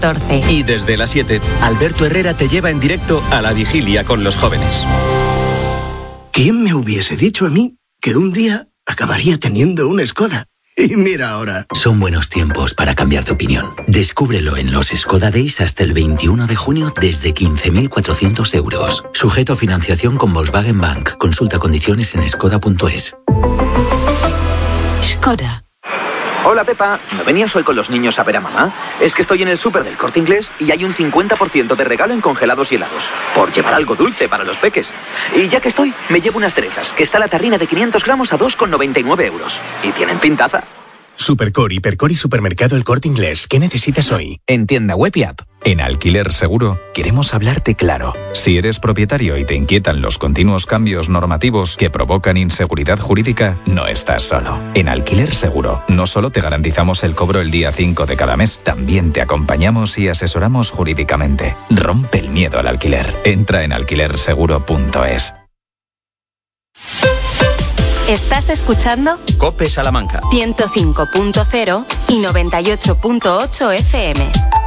14. Y desde las 7, Alberto Herrera te lleva en directo a la vigilia con los jóvenes. ¿Quién me hubiese dicho a mí que un día acabaría teniendo una Skoda? Y mira ahora. Son buenos tiempos para cambiar de opinión. Descúbrelo en los Skoda Days hasta el 21 de junio desde 15.400 euros. Sujeto a financiación con Volkswagen Bank. Consulta condiciones en skoda.es. Skoda. Hola Pepa, ¿no venías hoy con los niños a ver a mamá? Es que estoy en el súper del Corte Inglés y hay un 50% de regalo en congelados y helados. Por llevar algo dulce para los peques. Y ya que estoy, me llevo unas cerezas, que está la tarrina de 500 gramos a 2,99 euros. Y tienen pintaza. Supercore, Hipercore y Supermercado El Corte Inglés. ¿Qué necesitas hoy? En tienda web y app. En Alquiler Seguro queremos hablarte claro. Si eres propietario y te inquietan los continuos cambios normativos que provocan inseguridad jurídica, no estás solo. En Alquiler Seguro no solo te garantizamos el cobro el día 5 de cada mes, también te acompañamos y asesoramos jurídicamente. Rompe el miedo al alquiler. Entra en alquilerseguro.es. ¿Estás escuchando? COPE Salamanca. 105.0 y 98.8 FM.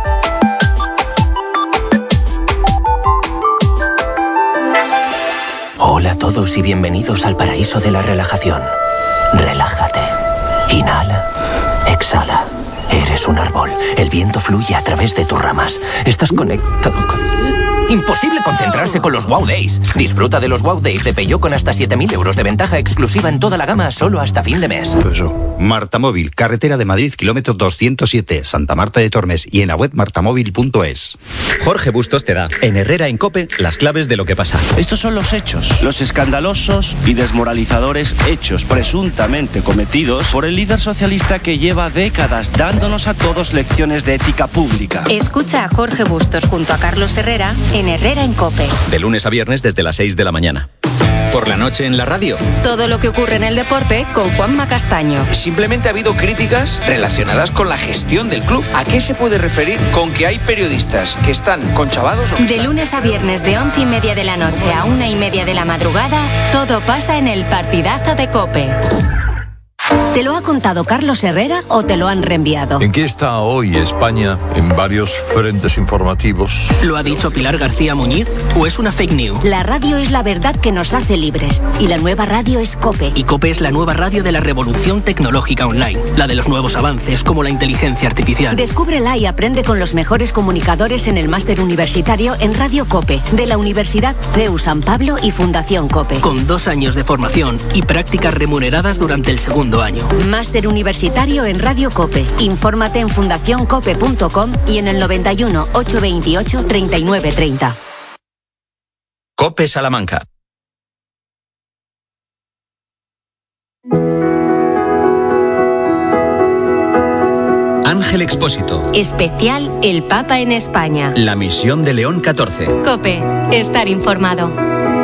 Hola a todos y bienvenidos al paraíso de la relajación. Relájate. Inhala. Exhala. Eres un árbol. El viento fluye a través de tus ramas. Estás conectado con... Imposible concentrarse con los Wow Days. Disfruta de los Wow Days de Peugeot con hasta 7.000 euros de ventaja exclusiva en toda la gama solo hasta fin de mes. Marta Móvil, carretera de Madrid, kilómetro 207, Santa Marta de Tormes y en la web martamóvil.es. Jorge Bustos te da, en Herrera en COPE, las claves de lo que pasa. Estos son los hechos, los escandalosos y desmoralizadores hechos presuntamente cometidos por el líder socialista que lleva décadas dándonos a todos lecciones de ética pública. Escucha a Jorge Bustos junto a Carlos Herrera en Herrera en COPE. De lunes a viernes desde las 6 de la mañana. Por la noche en la radio. Todo lo que ocurre en el deporte con Juanma Castaño. Simplemente ha habido críticas relacionadas con la gestión del club. ¿A qué se puede referir con que hay periodistas que están conchavados? De lunes a viernes de 11:30 de la noche a 1:30 de la madrugada, todo pasa en el partidazo de COPE. ¿Te lo ha contado Carlos Herrera o te lo han reenviado? ¿En qué está hoy España en varios frentes informativos? ¿Lo ha dicho Pilar García Muñiz o es una fake news? La radio es la verdad que nos hace libres y la nueva radio es COPE. Y COPE es la nueva radio de la revolución tecnológica online, la de los nuevos avances como la inteligencia artificial. Descúbrela y aprende con los mejores comunicadores en el máster universitario en Radio COPE de la Universidad CEU San Pablo y Fundación COPE. Con 2 años de formación y prácticas remuneradas durante el segundo año. Máster universitario en Radio COPE. Infórmate en fundacioncope.com y en el 91 828 3930. COPE Salamanca. Ángel Expósito. Especial El Papa en España. La misión de León XIV. COPE. Estar informado.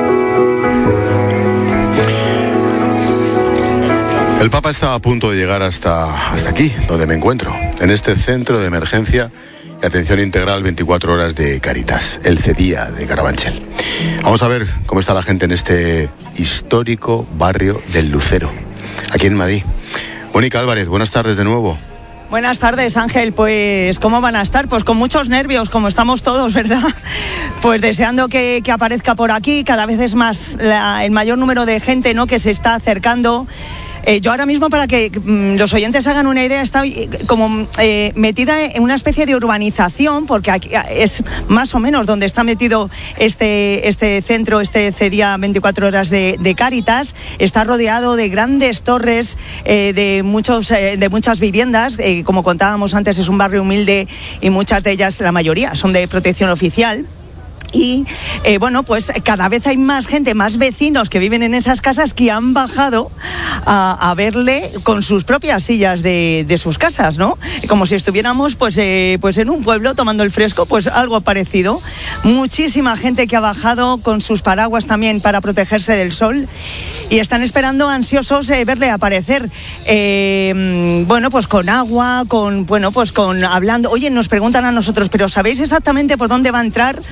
El Papa está a punto de llegar hasta aquí, donde me encuentro, en este centro de emergencia y atención integral 24 horas de Caritas, el CEDIA de Carabanchel. Vamos a ver cómo está la gente en este histórico barrio del Lucero, aquí en Madrid. Mónica Álvarez, buenas tardes de nuevo. Buenas tardes, Ángel. Pues, ¿cómo van a estar? Pues con muchos nervios, como estamos todos, ¿verdad? Pues deseando que aparezca por aquí. Cada vez es más el mayor número de gente, ¿no?, que se está acercando. Yo ahora mismo, para que los oyentes hagan una idea, estoy como metida en una especie de urbanización, porque aquí es más o menos donde está metido este centro, este CEDIA 24 horas de Cáritas. Está rodeado de grandes torres, de muchas viviendas. Como contábamos antes, es un barrio humilde y muchas de ellas, la mayoría, son de protección oficial. Y bueno, pues cada vez hay más gente, más vecinos que viven en esas casas que han bajado a verle con sus propias sillas de sus casas, ¿no? Como si estuviéramos pues en un pueblo tomando el fresco, pues algo parecido. Muchísima gente que ha bajado con sus paraguas también para protegerse del sol y están esperando ansiosos verle aparecer. Bueno, pues con agua, con hablando. Oye, nos preguntan a nosotros, pero ¿sabéis exactamente por dónde va a entrar? ¿Por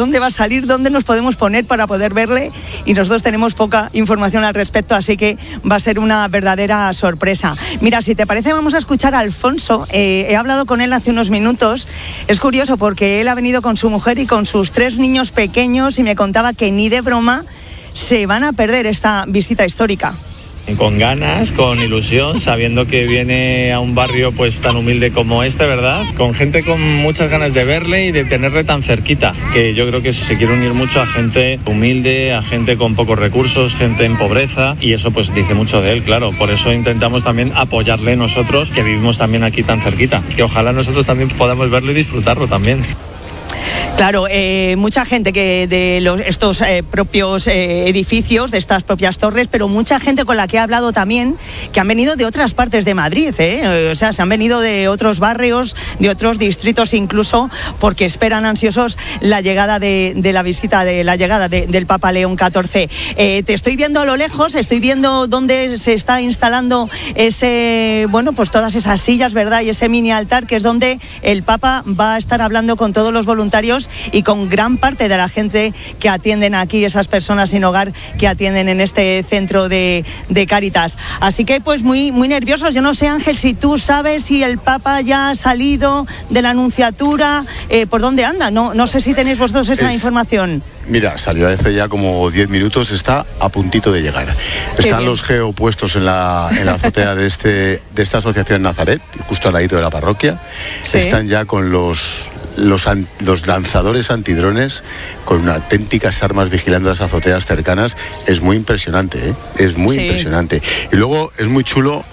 dónde va a salir, dónde nos podemos poner para poder verle, y nosotros tenemos poca información al respecto, así que va a ser una verdadera sorpresa. Mira, si te parece, vamos a escuchar a Alfonso. He hablado con él hace unos minutos. Es curioso porque él ha venido con su mujer y con sus 3 niños pequeños y me contaba que ni de broma se van a perder esta visita histórica. Con ganas, con ilusión, sabiendo que viene a un barrio pues tan humilde como este, ¿verdad? Con gente con muchas ganas de verle y de tenerle tan cerquita, que yo creo que se quiere unir mucho a gente humilde, a gente con pocos recursos, gente en pobreza, y eso pues dice mucho de él, claro. Por eso intentamos también apoyarle nosotros, que vivimos también aquí tan cerquita, que ojalá nosotros también podamos verlo y disfrutarlo también. Claro, mucha gente que de estos propios edificios, de estas propias torres, pero mucha gente con la que he hablado también, que han venido de otras partes de Madrid, o sea, se han venido de otros barrios, de otros distritos incluso, porque esperan ansiosos la llegada de la visita, de la llegada del Papa León XIV. Te estoy viendo a lo lejos, estoy viendo dónde se está instalando pues todas esas sillas, ¿verdad? Y ese mini altar, que es donde el Papa va a estar hablando con todos los voluntarios y con gran parte de la gente que atienden aquí, esas personas sin hogar que atienden en este centro de Cáritas. Así que pues muy, muy nerviosos. Yo no sé, Ángel, si tú sabes si el Papa ya ha salido de la Anunciatura, por dónde anda. No sé si tenéis vosotros esa información. Mira, salió hace ya como 10 minutos, está a puntito de llegar. Están los geo puestos en la azotea de esta asociación Nazaret, justo al ladito de la parroquia. Sí. Están ya con los lanzadores antidrones con auténticas armas vigilando las azoteas cercanas. Es muy impresionante, ¿eh? Es muy impresionante. Y luego es muy chulo,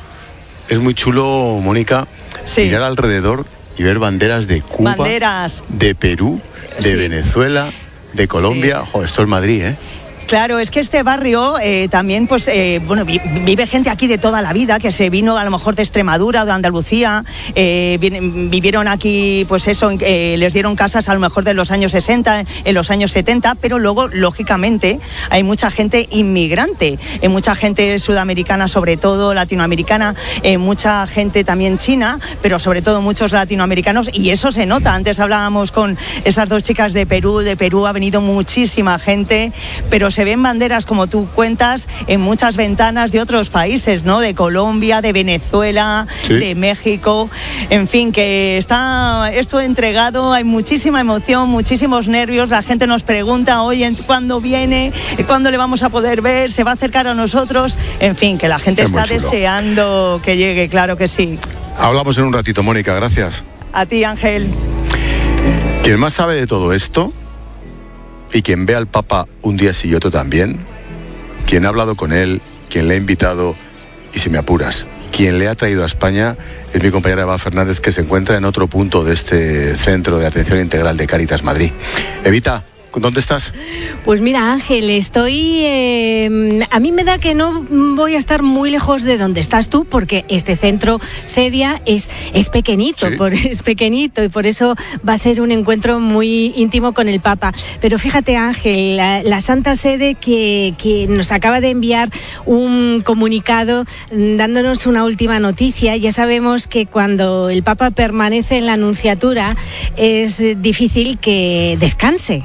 Mónica, mirar alrededor y ver banderas de Cuba, de Perú, de Venezuela, de Colombia. Joder, esto es Madrid, ¿eh? Claro, es que este barrio también, pues, vive gente aquí de toda la vida, que se vino a lo mejor de Extremadura o de Andalucía, vivieron aquí, pues eso, les dieron casas a lo mejor de los años 60, en los años 70, pero luego, lógicamente, hay mucha gente inmigrante, mucha gente sudamericana sobre todo, latinoamericana, mucha gente también china, pero sobre todo muchos latinoamericanos, y eso se nota. Antes hablábamos con esas 2 chicas de Perú ha venido muchísima gente, pero se ven banderas, como tú cuentas, en muchas ventanas de otros países, ¿no? De Colombia, de Venezuela, de México, en fin, que está esto entregado, hay muchísima emoción, muchísimos nervios, la gente nos pregunta, oye, ¿cuándo viene? ¿Cuándo le vamos a poder ver? ¿Se va a acercar a nosotros? En fin, que la gente está deseando que llegue, claro que sí. Hablamos en un ratito, Mónica, gracias. A ti, Ángel. ¿Quién más sabe de todo esto? Y quien ve al Papa un día sí y otro también, quien ha hablado con él, quien le ha invitado, y si me apuras, quien le ha traído a España, es mi compañera Eva Fernández, que se encuentra en otro punto de este Centro de Atención Integral de Cáritas Madrid. Evita, ¿dónde estás? Pues mira, Ángel, estoy... a mí me da que no voy a estar muy lejos de donde estás tú, porque este centro CEDIA es pequeñito, es pequeñito, y por eso va a ser un encuentro muy íntimo con el Papa. Pero fíjate, Ángel, la Santa Sede que nos acaba de enviar un comunicado dándonos una última noticia. Ya sabemos que cuando el Papa permanece en la Anunciatura es difícil que descanse,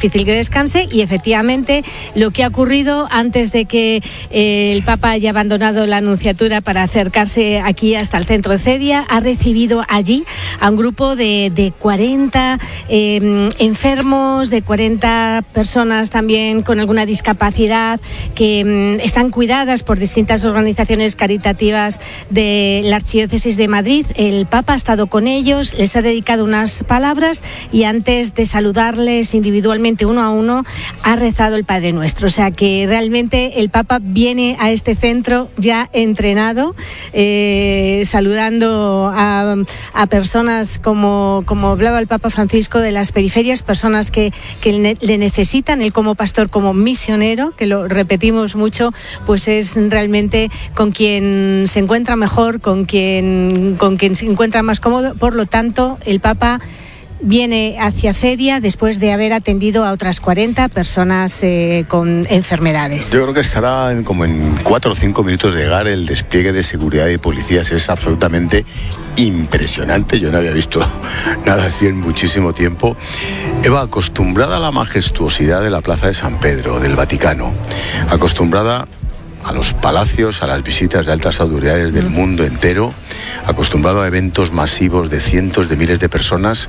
y efectivamente lo que ha ocurrido antes de que el Papa haya abandonado la Anunciatura para acercarse aquí hasta el centro de CEDIA, ha recibido allí a un grupo de 40 enfermos, de 40 personas también con alguna discapacidad que están cuidadas por distintas organizaciones caritativas de la Archidiócesis de Madrid. El Papa ha estado con ellos, les ha dedicado unas palabras y antes de saludarles individualmente uno a uno ha rezado el Padre Nuestro. O sea que realmente el Papa viene a este centro ya entrenado, saludando a personas como hablaba el Papa Francisco, de las periferias, personas que le necesitan. Él como pastor, como misionero, que lo repetimos mucho, pues es realmente con quien se encuentra mejor, con quien se encuentra más cómodo. Por lo tanto, el Papa viene hacia Cedia después de haber atendido a otras 40 personas con enfermedades. Yo creo que estará como en 4 o 5 minutos de llegar. El despliegue de seguridad y policías es absolutamente impresionante. Yo no había visto nada así en muchísimo tiempo. Eva, acostumbrada a la majestuosidad de la Plaza de San Pedro, del Vaticano, acostumbrada a los palacios, a las visitas de altas autoridades del mundo entero, acostumbrado a eventos masivos de cientos de miles de personas,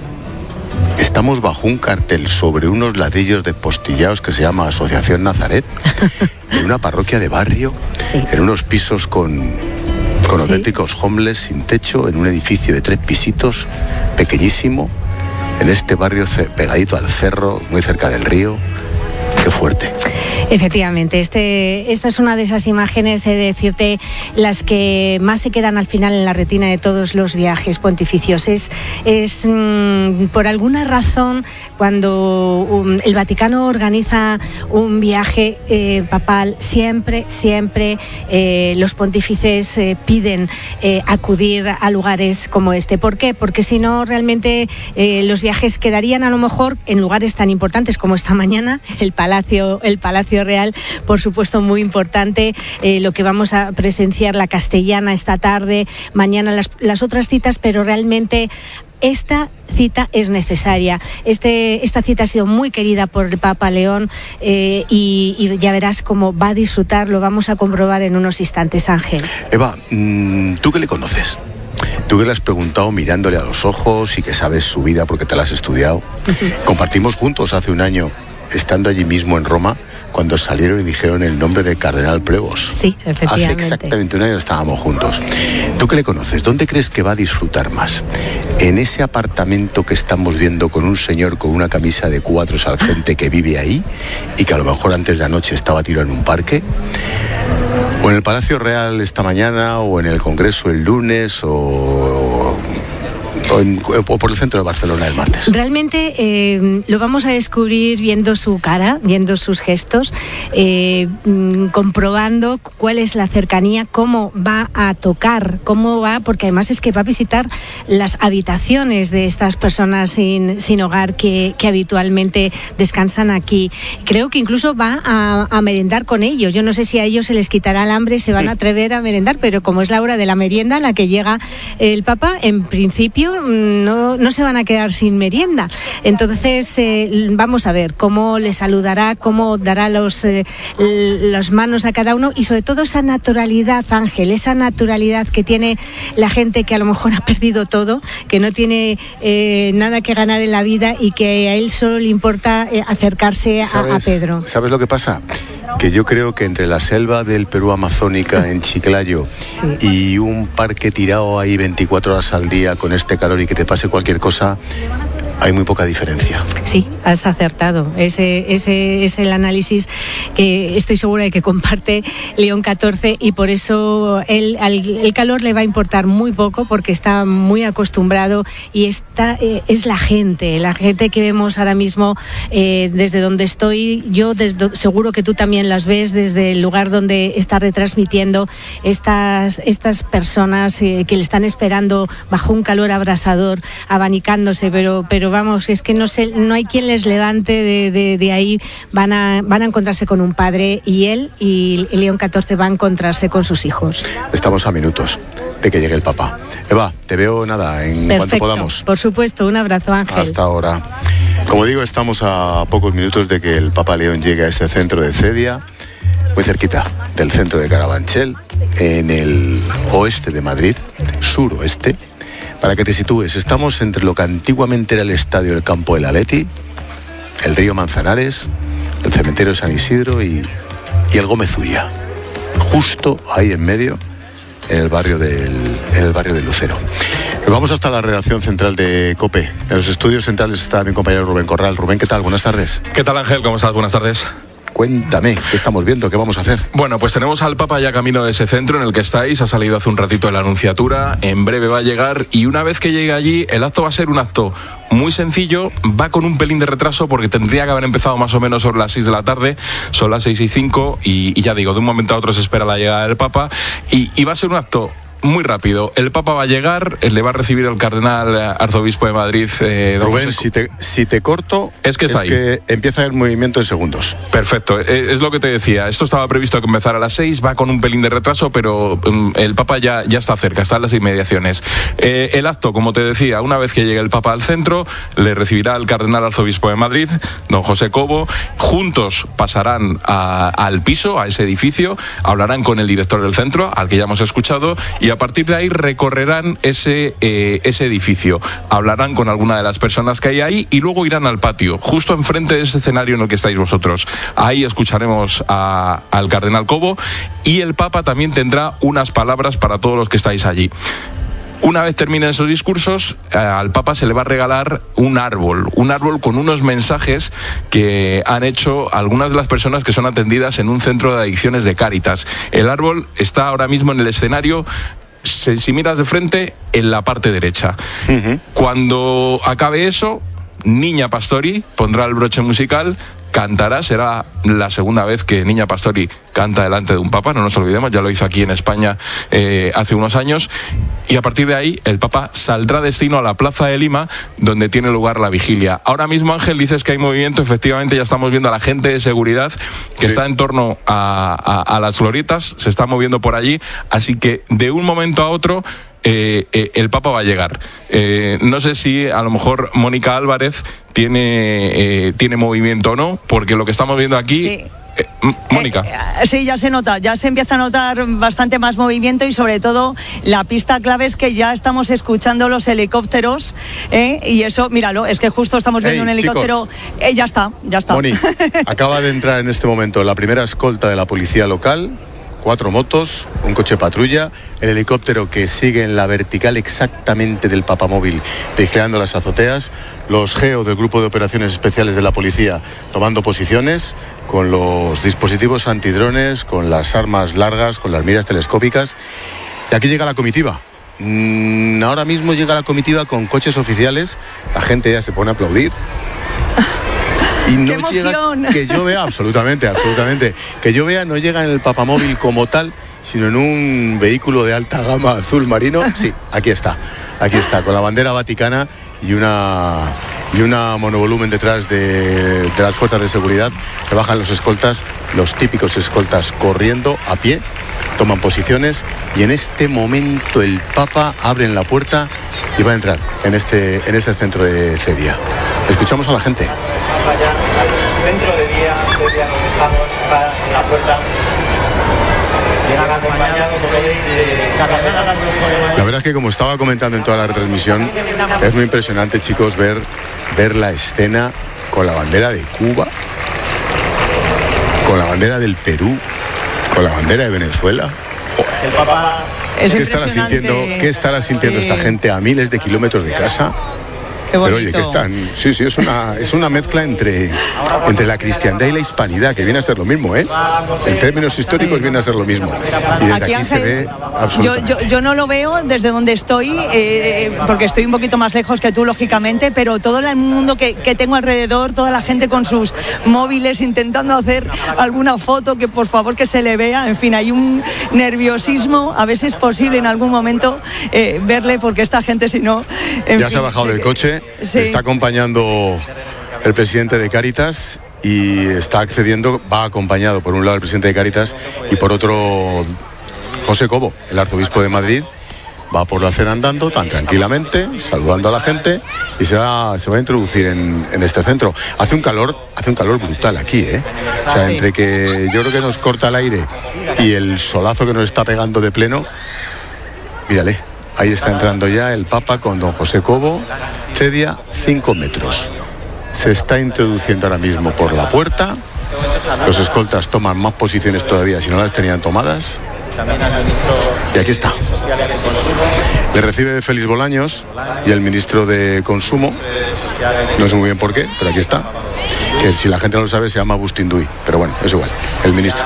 estamos bajo un cartel sobre unos ladrillos despostillados que se llama Asociación Nazaret, en una parroquia de barrio, sí, en unos pisos con auténticos homeless sin techo, en un edificio de 3 pisitos, pequeñísimo, en este barrio pegadito al cerro, muy cerca del río. Qué fuerte. Efectivamente, esta es una de esas imágenes, he de decirte, las que más se quedan al final en la retina de todos los viajes pontificios. Por alguna razón, cuando el Vaticano organiza un viaje papal, siempre los pontífices piden acudir a lugares como este. ¿Por qué? Porque si no, realmente los viajes quedarían a lo mejor en lugares tan importantes como esta mañana, el Palacio Real, por supuesto, muy importante, lo que vamos a presenciar, la Castellana esta tarde, mañana las otras citas, pero realmente esta cita es necesaria. Esta cita ha sido muy querida por el Papa León y ya verás cómo va a disfrutar, lo vamos a comprobar en unos instantes, Ángel. Eva, ¿tú qué le conoces? Tú que le has preguntado mirándole a los ojos y que sabes su vida porque te la has estudiado. Compartimos juntos hace un año, estando allí mismo en Roma, cuando salieron y dijeron el nombre del cardenal Prevost. Sí, efectivamente. Hace exactamente un año estábamos juntos. ¿Tú qué le conoces? ¿Dónde crees que va a disfrutar más? ¿En ese apartamento que estamos viendo con un señor con una camisa de cuadros al frente que vive ahí y que a lo mejor antes de anoche estaba tirado en un parque? ¿O en el Palacio Real esta mañana? ¿O en el Congreso el lunes? ¿O por el centro de Barcelona el martes? Realmente lo vamos a descubrir viendo su cara, viendo sus gestos, comprobando cuál es la cercanía, cómo va a tocar, porque además es que va a visitar las habitaciones de estas personas sin hogar que habitualmente descansan aquí. Creo que incluso va a merendar con ellos. Yo no sé si a ellos se les quitará el hambre, se van a atrever a merendar, pero como es la hora de la merienda a la que llega el Papa, en principio no se van a quedar sin merienda. Entonces vamos a ver cómo les saludará, cómo dará las manos a cada uno y sobre todo esa naturalidad, Ángel, esa naturalidad que tiene la gente que a lo mejor ha perdido todo, que no tiene nada que ganar en la vida y que a él solo le importa acercarse a Pedro. ¿Sabes lo que pasa? Que yo creo que entre la selva del Perú amazónica en Chiclayo, sí, y un parque tirado ahí 24 horas al día con este calor y que te pase cualquier cosa, hay muy poca diferencia. Sí, has acertado. Ese es el análisis que estoy segura de que comparte León XIV y por eso el calor le va a importar muy poco porque está muy acostumbrado y esta es la gente que vemos ahora mismo desde donde estoy. Yo seguro que tú también las ves desde el lugar donde está retransmitiendo estas personas que le están esperando bajo un calor abrasador, abanicándose, pero vamos, es que no hay quien les levante de ahí. Van a encontrarse con un padre y él y León XIV va a encontrarse con sus hijos. Estamos a minutos de que llegue el Papa. Eva, te veo en cuanto podamos. Por supuesto, un abrazo, Ángel. Hasta ahora. Como digo, estamos a pocos minutos de que el Papa León llegue a este centro de Cedia, muy cerquita del centro de Carabanchel, en el oeste de Madrid, suroeste. Para que te sitúes, estamos entre lo que antiguamente era el estadio del campo del Atleti, el río Manzanares, el cementerio de San Isidro y el Gómez Ulla, justo ahí en medio, en el barrio del Lucero. Nos vamos hasta la redacción central de COPE. En los estudios centrales está mi compañero Rubén Corral. Rubén, ¿qué tal? Buenas tardes. ¿Qué tal, Ángel? ¿Cómo estás? Buenas tardes. Cuéntame, ¿qué estamos viendo? ¿Qué vamos a hacer? Bueno, pues tenemos al Papa ya camino de ese centro en el que estáis. Ha salido hace un ratito de la Anunciatura. En breve va a llegar y una vez que llegue allí, el acto va a ser un acto muy sencillo. Va con un pelín de retraso porque tendría que haber empezado más o menos sobre las 6 de la tarde. Son las 6:05 y ya digo, de un momento a otro se espera la llegada del Papa. Y va a ser un acto muy rápido. El Papa va a llegar, le va a recibir el cardenal arzobispo de Madrid. Rubén, si te corto, es que empieza el movimiento en segundos. Perfecto, es lo que te decía. Esto estaba previsto que empezara a las 6, va con un pelín de retraso, pero el Papa ya está cerca, está en las inmediaciones. El acto, como te decía, una vez que llegue el Papa al centro, le recibirá el cardenal arzobispo de Madrid, don José Cobo. Juntos pasarán al piso, a ese edificio, hablarán con el director del centro, al que ya hemos escuchado, y a partir de ahí recorrerán ese edificio. Hablarán con alguna de las personas que hay ahí y luego irán al patio, justo enfrente de ese escenario en el que estáis vosotros. Ahí escucharemos al cardenal Cobo y el Papa también tendrá unas palabras para todos los que estáis allí. Una vez terminen esos discursos, al Papa se le va a regalar un árbol con unos mensajes que han hecho algunas de las personas que son atendidas en un centro de adicciones de Cáritas. El árbol está ahora mismo en el escenario, si miras de frente, en la parte derecha. Uh-huh. Cuando acabe eso, Niña Pastori pondrá el broche musical, cantará, será la segunda vez que Niña Pastori canta delante de un Papa, no nos olvidemos, ya lo hizo aquí en España hace unos años, y a partir de ahí el Papa saldrá destino a la Plaza de Lima, donde tiene lugar la vigilia. Ahora mismo, Ángel, dices que hay movimiento, efectivamente ya estamos viendo a la gente de seguridad que está en torno a las glorietas, se está moviendo por allí, así que de un momento a otro el Papa va a llegar. No sé si a lo mejor Mónica Álvarez tiene movimiento o no, porque lo que estamos viendo aquí... Sí. Mónica. Sí, ya se nota, ya se empieza a notar bastante más movimiento y sobre todo la pista clave es que ya estamos escuchando los helicópteros y eso, míralo, es que justo estamos viendo un helicóptero. Ya está. Moni, acaba de entrar en este momento la primera escolta de la policía local, 4 motos, un coche patrulla, el helicóptero que sigue en la vertical exactamente del papamóvil, vigilando las azoteas, los GEO del Grupo de Operaciones Especiales de la Policía tomando posiciones, con los dispositivos antidrones, con las armas largas, con las miras telescópicas. Y aquí llega la comitiva. Ahora mismo llega la comitiva con coches oficiales, la gente ya se pone a aplaudir. Y no llega, que yo vea, absolutamente, que yo vea, no llega en el papamóvil como tal, sino en un vehículo de alta gama azul marino. Sí, aquí está, con la bandera vaticana y una monovolumen detrás de las fuerzas de seguridad. Se bajan los escoltas, los típicos escoltas corriendo a pie, toman posiciones y en este momento el Papa abre la puerta y va a entrar en este centro de Cedia. Escuchamos a la gente. El centro de día donde estamos está en la puerta. La verdad es que, como estaba comentando en toda la retransmisión, es muy impresionante, chicos, ver la escena con la bandera de Cuba, con la bandera del Perú, con la bandera de Venezuela. Joder. ¿Qué estará sintiendo esta gente a miles de kilómetros de casa? Pero oye, que están, sí, es una mezcla entre la cristiandad y la hispanidad, que viene a ser lo mismo, En términos históricos viene a ser lo mismo. Y desde aquí se ve absolutamente. Yo no lo veo desde donde estoy, porque estoy un poquito más lejos que tú, lógicamente, pero todo el mundo que tengo alrededor, toda la gente con sus móviles intentando hacer alguna foto, que por favor que se le vea, en fin, hay un nerviosismo, a ver si es posible en algún momento verle, porque esta gente, si no... Ya se ha bajado del coche. Sí. Está acompañando el presidente de Cáritas y va acompañado por un lado el presidente de Cáritas y por otro José Cobo, el arzobispo de Madrid. Va por la acera andando tan tranquilamente, saludando a la gente y se va a introducir en este centro. Hace un calor brutal aquí, O sea, entre que yo creo que nos corta el aire y el solazo que nos está pegando de pleno, mírale. Ahí está entrando ya el Papa con don José Cobo, Cedia, 5 metros. Se está introduciendo ahora mismo por la puerta. Los escoltas toman más posiciones todavía si no las tenían tomadas. Y aquí está. Le recibe Félix Bolaños y el ministro de Consumo. No sé muy bien por qué, pero aquí está. Que si la gente no lo sabe se llama Bustinduy, pero bueno, es igual, el ministro.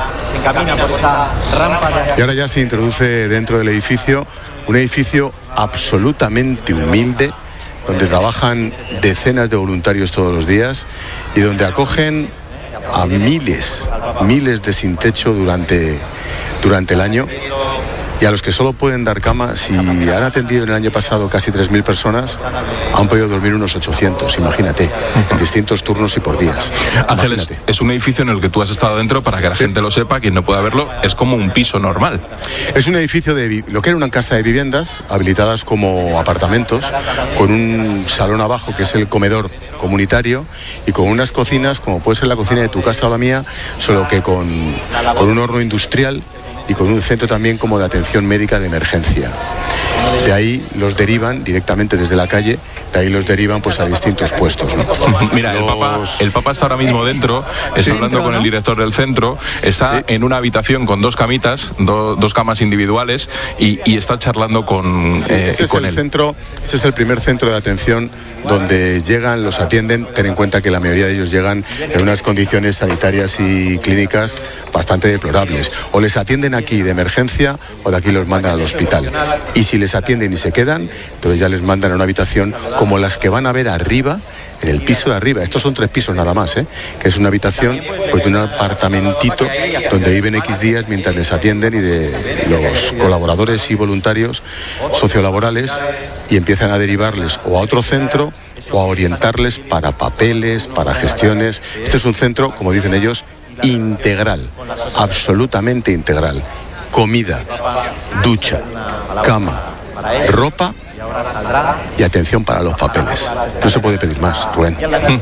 Y ahora ya se introduce dentro del edificio, un edificio absolutamente humilde, donde trabajan decenas de voluntarios todos los días y donde acogen a miles de sin techo durante el año. Y a los que solo pueden dar cama, si han atendido en el año pasado casi 3.000 personas, han podido dormir unos 800, imagínate, en distintos turnos y por días. Ángeles, es un edificio en el que tú has estado dentro, para que la gente lo sepa, quien no pueda verlo, es como un piso normal. Es un edificio de lo que era una casa de viviendas, habilitadas como apartamentos, con un salón abajo que es el comedor comunitario y con unas cocinas, como puede ser la cocina de tu casa o la mía, solo que con un horno industrial y con un centro también como de atención médica de emergencia. De ahí los derivan directamente desde la calle, de ahí los derivan pues a distintos puestos, ¿no? Mira, el Papa está ahora mismo dentro, está hablando con el director del centro, está en una habitación con dos camitas, dos camas individuales y está charlando con, ese con es el centro, ese es el primer centro de atención donde llegan, los atienden. Ten en cuenta que la mayoría de ellos llegan en unas condiciones sanitarias y clínicas bastante deplorables. O les atienden aquí de emergencia o de aquí los mandan al hospital. Y si les atienden y se quedan, entonces ya les mandan a una habitación como las que van a ver arriba, en el piso de arriba. Estos son 3 pisos nada más, que es una habitación pues de un apartamentito donde viven X días mientras les atienden, y de los colaboradores y voluntarios sociolaborales, y empiezan a derivarles o a otro centro o a orientarles para papeles, para gestiones. Este es un centro, como dicen ellos, integral, absolutamente integral. Comida, ducha, cama, ropa y atención para los papeles. No se puede pedir más, Rubén.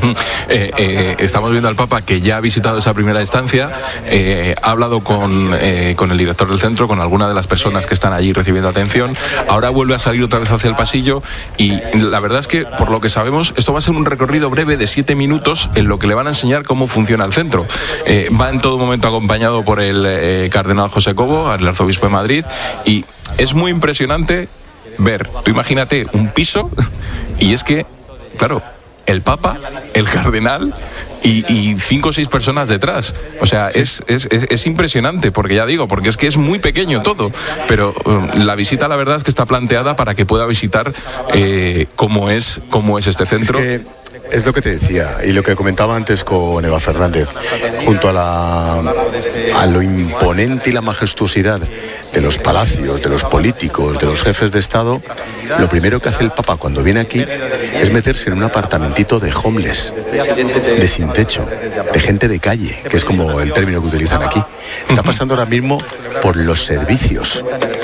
Estamos viendo al Papa, que ya ha visitado esa primera instancia, ha hablado con el director del centro, con alguna de las personas que están allí recibiendo atención. Ahora vuelve a salir otra vez hacia el pasillo y la verdad es que, por lo que sabemos, esto va a ser un recorrido breve de 7 minutos en lo que le van a enseñar cómo funciona el centro. Va en todo momento acompañado por el cardenal José Cobo, el arzobispo de Madrid, y es muy impresionante ver, tú imagínate un piso, y es que, claro, el Papa, el cardenal y 5 o 6 personas detrás. O sea, sí. es impresionante, porque ya digo, porque es que es muy pequeño todo, pero la visita, la verdad es que está planteada para que pueda visitar cómo es este centro. Es lo que te decía y lo que comentaba antes con Eva Fernández, junto a lo imponente y la majestuosidad de los palacios, de los políticos, de los jefes de Estado. Lo primero que hace el Papa cuando viene aquí es meterse en un apartamentito de homeless, de sin techo, de gente de calle, que es como el término que utilizan aquí. Está pasando ahora mismo por los servicios,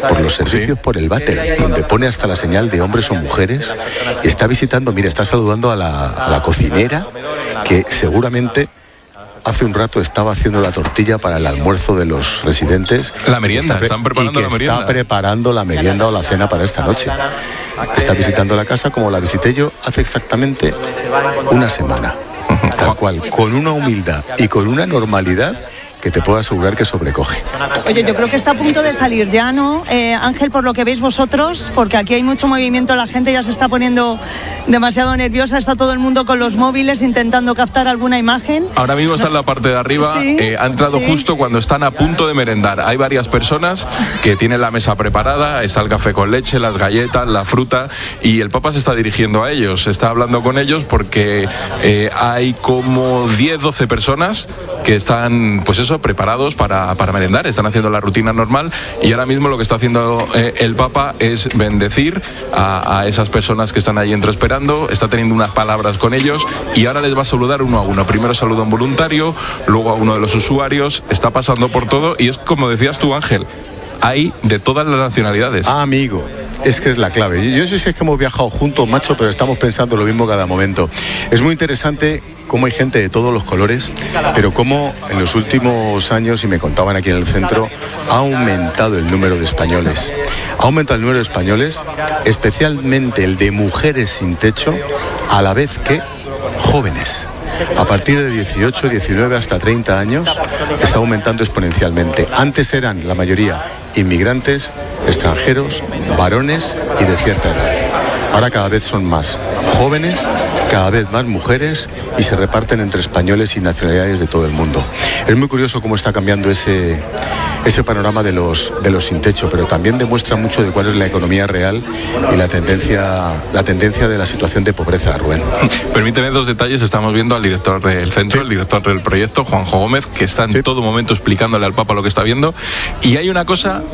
por el váter, donde pone hasta la señal de hombres o mujeres, y está visitando, mira, está saludando a la cocinera, que seguramente hace un rato estaba haciendo la tortilla para el almuerzo de los residentes. La merienda, están preparando la merienda. Está preparando la merienda o la cena para esta noche. Está visitando la casa como la visité yo hace exactamente una semana. Tal cual, con una humildad y con una normalidad que te puedo asegurar que sobrecoge. Oye, yo creo que está a punto de salir ya, ¿no, Ángel, por lo que veis vosotros? Porque aquí hay mucho movimiento, la gente ya se está poniendo demasiado nerviosa, está todo el mundo con los móviles intentando captar alguna imagen. Ahora mismo está en la parte de arriba, sí, ha entrado justo cuando están a punto de merendar. Hay varias personas que tienen la mesa preparada, está el café con leche, las galletas, la fruta, y el Papa se está dirigiendo a ellos, está hablando con ellos porque hay como 10-12 personas que están, pues eso, preparados para merendar, están haciendo la rutina normal, y ahora mismo lo que está haciendo el Papa es bendecir a esas personas que están ahí esperando, está teniendo unas palabras con ellos y ahora les va a saludar uno a uno. Primero saluda a un voluntario, luego a uno de los usuarios, está pasando por todo, y es como decías tú, Ángel, hay de todas las nacionalidades. Amigo, es que es la clave. Yo no sé si es que hemos viajado juntos, macho, pero estamos pensando lo mismo cada momento. Es muy interesante cómo hay gente de todos los colores, pero cómo en los últimos años, y me contaban aquí en el centro, ha aumentado el número de españoles. Ha aumentado el número de españoles, especialmente el de mujeres sin techo, a la vez que jóvenes. A partir de 18, 19 hasta 30 años está aumentando exponencialmente. Antes eran la mayoría inmigrantes, extranjeros, varones y de cierta edad. Ahora cada vez son más jóvenes, cada vez más mujeres, y se reparten entre españoles y nacionalidades de todo el mundo. Es muy curioso cómo está cambiando ese panorama de los sin techo, pero también demuestra mucho de cuál es la economía real y la tendencia de la situación de pobreza, Rubén. Permíteme 2 detalles. Estamos viendo al director del centro, el director del proyecto, Juanjo Gómez, que está en todo momento explicándole al Papa lo que está viendo, y hay una cosa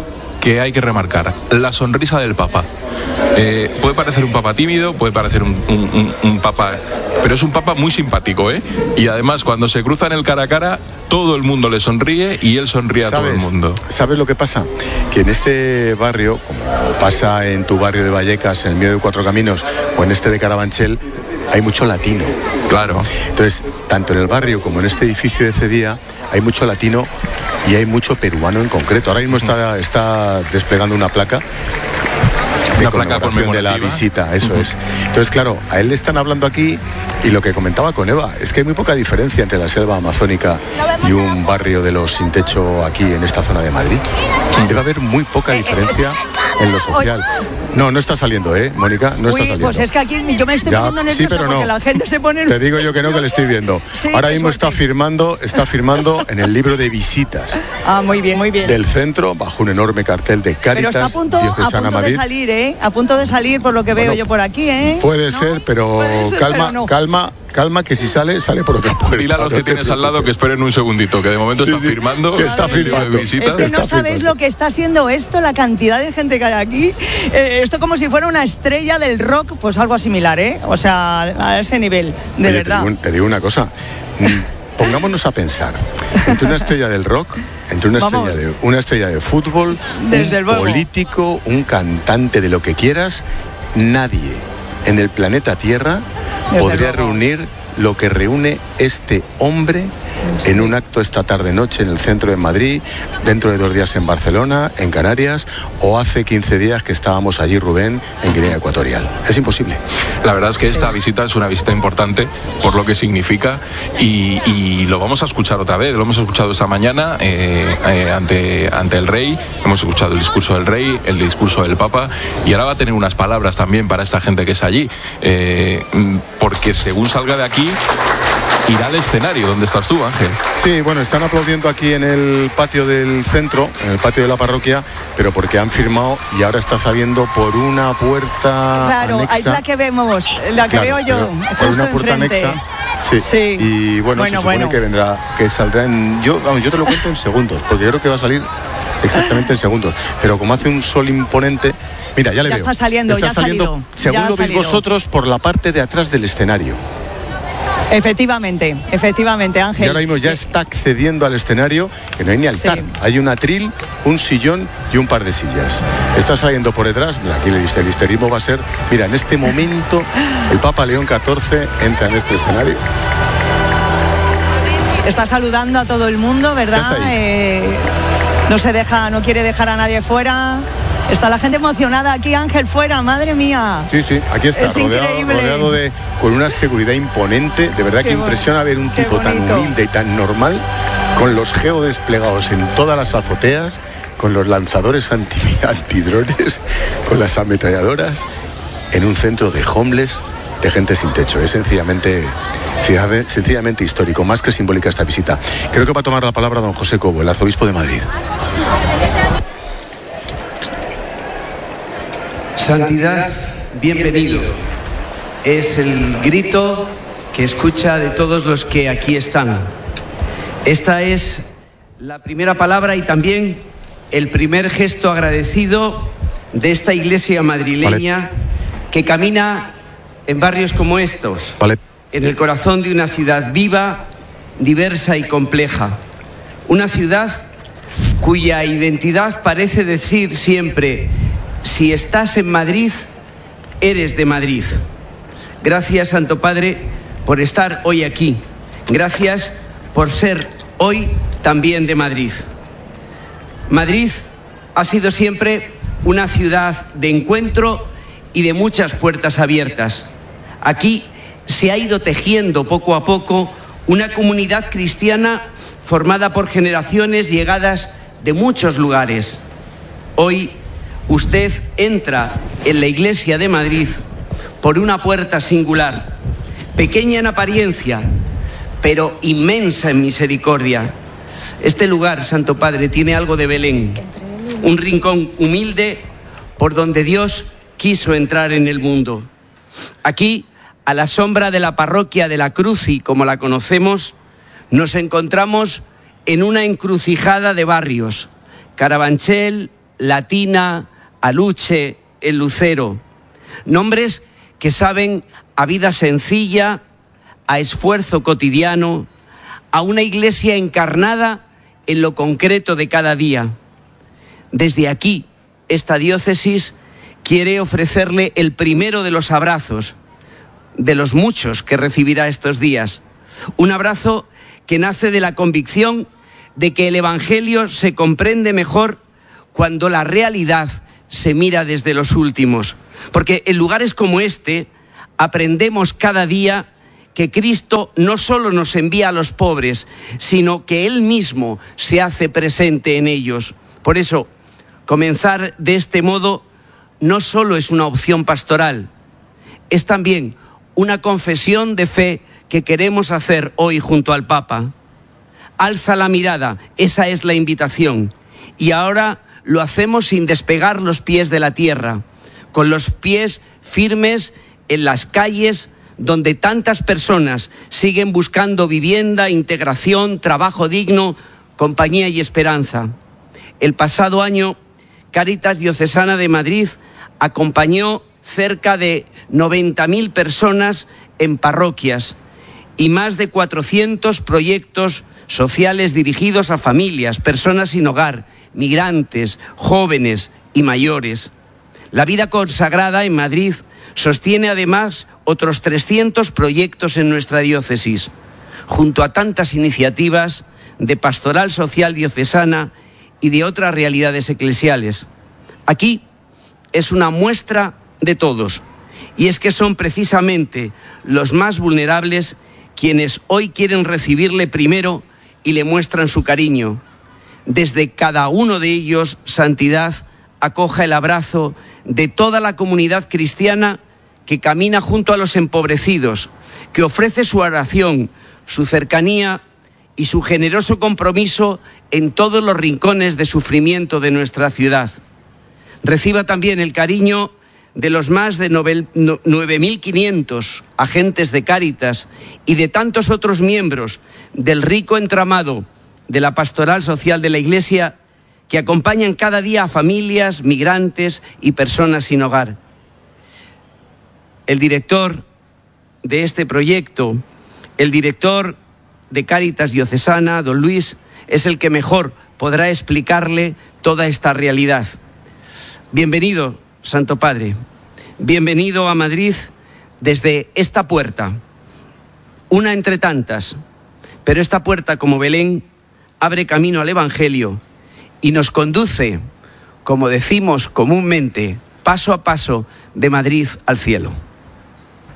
que hay que remarcar: la sonrisa del Papa. Puede parecer un Papa tímido, puede parecer un Papa, pero es un Papa muy simpático, ¿eh? Y además, cuando se cruzan el cara a cara, todo el mundo le sonríe y él sonríe a todo el mundo. ¿Sabes lo que pasa? Que en este barrio, como pasa en tu barrio de Vallecas, en el mío de Cuatro Caminos, o en este de Carabanchel, hay mucho latino. Claro. Entonces, tanto en el barrio como en este edificio de Cedía, hay mucho latino y hay mucho peruano en concreto. Ahora mismo está desplegando una placa de conmemoración de la visita, eso es. Entonces, claro, a él le están hablando aquí, y lo que comentaba con Eva, es que hay muy poca diferencia entre la selva amazónica y un barrio de los sin techo aquí en esta zona de Madrid. Debe haber muy poca diferencia en lo social. No está saliendo, Mónica, no está saliendo. Pues es que aquí yo me estoy poniendo nerviosa, sí, pero porque la gente se pone... Te digo yo que no, que le estoy viendo. Sí, ahora mismo está firmando en el libro de visitas. Muy bien, muy bien. Del centro, bajo un enorme cartel de Cáritas. Pero está a punto de salir, A punto de salir, por lo que veo yo por aquí, Puede ser, pero calma, que si sale por otra puerta. Dile a los que tienes al lado que esperen un segundito, que de momento está firmando. Que está firmando. Es que no sabéis lo que está siendo esto, la cantidad de gente que hay aquí. Esto como si fuera una estrella del rock, pues algo similar, O sea, a ese nivel, de verdad. Te digo una cosa. Pongámonos a pensar entre una estrella del rock, entre una estrella de fútbol, un político, un cantante, de lo que quieras. Nadie en el planeta Tierra podría reunir lo que reúne este hombre en un acto esta tarde-noche en el centro de Madrid, dentro de 2 días en Barcelona, en Canarias, o hace 15 días que estábamos allí, Rubén, en Guinea Ecuatorial. Es imposible. La verdad es que esta visita es una visita importante por lo que significa, y lo vamos a escuchar otra vez. Lo hemos escuchado esta mañana ante el rey, hemos escuchado el discurso del rey, el discurso del Papa, y ahora va a tener unas palabras también para esta gente que es allí, porque según salga de aquí irá al escenario. ¿Dónde estás tú, Ángel? Sí, bueno, están aplaudiendo aquí en el patio del centro, en el patio de la parroquia, pero porque han firmado y ahora está saliendo por una puerta anexa. Es la que vemos, la que veo yo. Por una puerta anexa. Sí. Y bueno, se supone que saldrá yo te lo cuento en segundos, porque creo que va a salir exactamente en segundos. Pero como hace un sol imponente, mira, ya le veo. Está saliendo, según lo veis vosotros, por la parte de atrás del escenario. Efectivamente, Ángel. Y ahora mismo ya está accediendo al escenario, que no hay ni altar. Sí. Hay un atril, un sillón y un par de sillas. Está saliendo por detrás. Aquí el histerismo va a ser... Mira, en este momento el Papa León XIV entra en este escenario. Está saludando a todo el mundo, ¿verdad? No quiere dejar a nadie fuera. Está la gente emocionada aquí, Ángel, fuera, madre mía. Sí, aquí está, rodeado con una seguridad imponente. De verdad que impresiona ver un tipo tan humilde y tan normal, con los geodesplegados en todas las azoteas, con los lanzadores antidrones, con las ametralladoras, en un centro de homeless, de gente sin techo. Es sencillamente histórico, más que simbólica esta visita. Creo que va a tomar la palabra don José Cobo, el arzobispo de Madrid. Santidad, bienvenido. Es el grito que escucha de todos los que aquí están. Esta es la primera palabra y también el primer gesto agradecido de esta iglesia madrileña que camina en barrios como estos, en el corazón de una ciudad viva, diversa y compleja. Una ciudad cuya identidad parece decir siempre: si estás en Madrid, eres de Madrid. Gracias, Santo Padre, por estar hoy aquí. Gracias por ser hoy también de Madrid. Madrid ha sido siempre una ciudad de encuentro y de muchas puertas abiertas. Aquí se ha ido tejiendo poco a poco una comunidad cristiana formada por generaciones llegadas de muchos lugares. Hoy usted entra en la Iglesia de Madrid por una puerta singular, pequeña en apariencia, pero inmensa en misericordia. Este lugar, Santo Padre, tiene algo de Belén, un rincón humilde por donde Dios quiso entrar en el mundo. Aquí, a la sombra de la parroquia de la Cruci, como la conocemos, nos encontramos en una encrucijada de barrios: Carabanchel, Latina, Aluche, El Lucero. Nombres que saben a vida sencilla, a esfuerzo cotidiano, a una iglesia encarnada en lo concreto de cada día. Desde aquí, esta diócesis quiere ofrecerle el primero de los abrazos, de los muchos que recibirá estos días. Un abrazo que nace de la convicción de que el Evangelio se comprende mejor cuando la realidad se mira desde los últimos. Porque en lugares como este aprendemos cada día que Cristo no solo nos envía a los pobres, sino que Él mismo se hace presente en ellos. Por eso, comenzar de este modo no solo es una opción pastoral, es también una confesión de fe que queremos hacer hoy junto al Papa. Alza la mirada, esa es la invitación. Y ahora lo hacemos sin despegar los pies de la tierra, con los pies firmes en las calles donde tantas personas siguen buscando vivienda, integración, trabajo digno, compañía y esperanza. El pasado año, Cáritas Diocesana de Madrid acompañó cerca de 90.000 personas en parroquias y más de 400 proyectos sociales dirigidos a familias, personas sin hogar, migrantes, jóvenes y mayores. La vida consagrada en Madrid sostiene además otros 300 proyectos en nuestra diócesis, junto a tantas iniciativas de pastoral social diocesana y de otras realidades eclesiales. Aquí es una muestra de todos, y es que son precisamente los más vulnerables quienes hoy quieren recibirle primero y le muestran su cariño. Desde cada uno de ellos, Santidad acoja el abrazo de toda la comunidad cristiana que camina junto a los empobrecidos, que ofrece su oración, su cercanía y su generoso compromiso en todos los rincones de sufrimiento de nuestra ciudad. Reciba también el cariño de los más de 9.500 agentes de Cáritas y de tantos otros miembros del rico entramado de la pastoral social de la Iglesia que acompañan cada día a familias, migrantes y personas sin hogar. El director de este proyecto, el director de Cáritas Diocesana, don Luis, es el que mejor podrá explicarle toda esta realidad. Bienvenido, Santo Padre. Bienvenido a Madrid desde esta puerta, una entre tantas, pero esta puerta, como Belén, abre camino al Evangelio y nos conduce, como decimos comúnmente, paso a paso de Madrid al cielo.